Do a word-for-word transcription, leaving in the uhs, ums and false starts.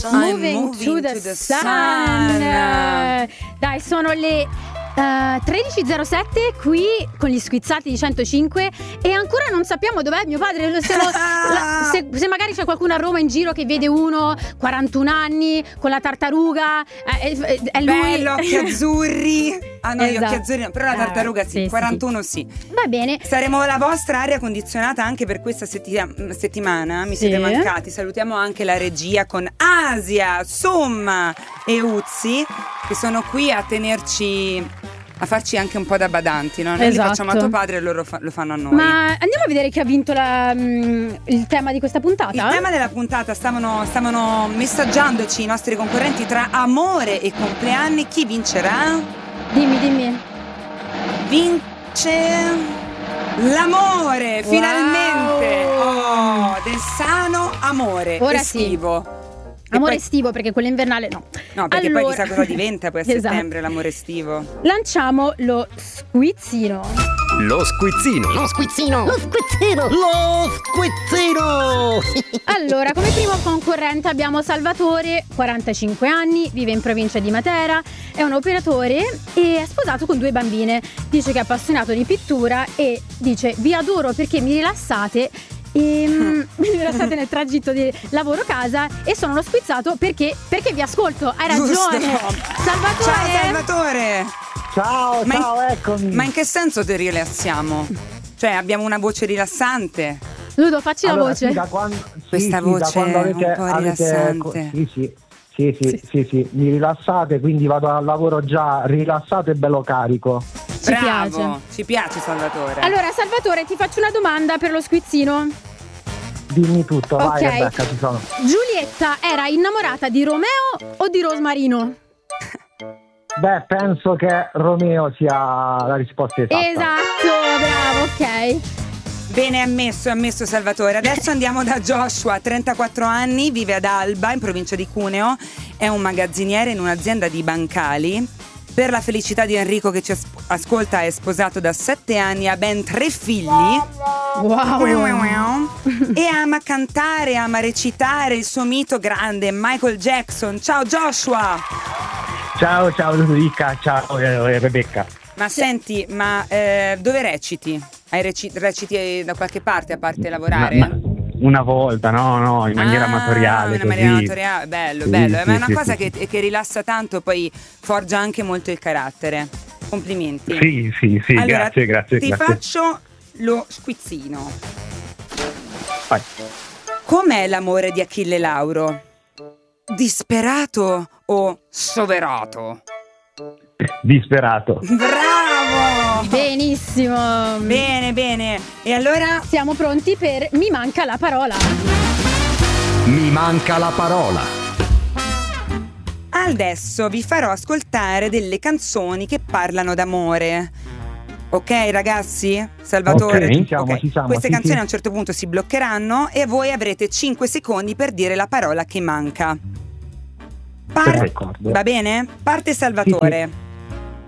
Moving to the, the sun. sun. Dai, sono le uh, tredici e zero sette qui con gli squizzati di centocinque e ancora non sappiamo dov'è mio padre. Lo stiamo, la, se, se magari c'è qualcuno a Roma in giro che vede uno quarantuno anni con la tartaruga, è, è, è lui. Bello, occhi azzurri. Ah no, esatto. Gli occhi azzurri no, però la tartaruga sì, sì quarantuno sì. sì. Va bene. Saremo la vostra aria condizionata anche per questa setti- settimana. Mi sì. siete mancati. Salutiamo anche la regia con Asia, Somma e Uzzi che sono qui a tenerci, a farci anche un po' da badanti, no? Noi esatto. li facciamo a tuo padre e loro fa- lo fanno a noi. Ma andiamo a vedere chi ha vinto la, mh, il tema di questa puntata. Il tema della puntata stavano, stavano messaggiandoci i nostri concorrenti tra amore e compleanni. Chi vincerà? Dimmi, dimmi. Vince l'amore, wow. Finalmente. Oh, del sano amore Ora estivo. Sì. Amore poi... estivo, perché quello invernale no. No, perché allora... poi chissà cosa diventa poi a esatto. settembre l'amore estivo. Lanciamo lo squizzino. Lo squizzino. Lo squizzino. Lo squizzino. Lo squizzino. Allora, come primo concorrente abbiamo Salvatore, quarantacinque anni, vive in provincia di Matera, è un operatore e è sposato con due bambine. Dice che è appassionato di pittura e dice: vi adoro perché mi rilassate e mi rilassate nel tragitto di lavoro-casa e sono uno squizzato perché, perché vi ascolto. Hai ragione. Giusto. Salvatore. Ciao Salvatore. Ciao, ma ciao, in, eccomi. Ma in che senso ti rilassiamo? Cioè abbiamo una voce rilassante? Ludo, facci allora, la voce. Sì, da quando, Questa sì, voce sì, da quando avete, un po' avete, rilassante. Sì, sì. Sì, sì, sì. sì, sì, mi rilassate, quindi vado al lavoro già rilassato e bello carico. Ci Bravo, piace. Ci piace Salvatore. Allora Salvatore, ti faccio una domanda per lo squizzino. Dimmi tutto, okay. Vai Rebecca, ci sono. Giulietta era innamorata di Romeo o di Rosmarino? Beh, penso che Romeo sia la risposta esatta. Esatto, bravo, ok. Bene, ammesso, ammesso Salvatore. Adesso andiamo da Joshua, trentaquattro anni, vive ad Alba, in provincia di Cuneo, è un magazziniere in un'azienda di bancali. Per la felicità di Enrico che ci as- ascolta è sposato da sette anni, ha ben tre figli. Wow. E ama cantare, ama recitare il suo mito grande, Michael Jackson. Ciao Joshua! Ciao, ciao Ludovica, ciao eh, Rebecca. Ma senti, ma eh, dove reciti? Hai reci- reciti da qualche parte a parte lavorare? Ma, ma una volta, no, no, in maniera ah, amatoriale. In così. maniera amatoriale, bello, sì, bello. sì, Ma è una sì, cosa sì. che, che rilassa tanto e poi forgia anche molto il carattere. Complimenti. Sì, sì, sì, allora, grazie, grazie. Ti grazie. faccio lo squizzino. Vai. Com'è l'amore di Achille Lauro? Disperato o soverato? Disperato. Bravo! Benissimo. Bene, bene. E allora? Siamo pronti per Mi manca la parola. Mi manca la parola. Adesso vi farò ascoltare delle canzoni che parlano d'amore. Ok ragazzi? Salvatore? Ok, ci siamo, okay. ci siamo. Queste sì, canzoni sì. a un certo punto si bloccheranno e voi avrete cinque secondi per dire la parola che manca. Par- D'accordo. Va bene? Parte Salvatore. Sì, sì.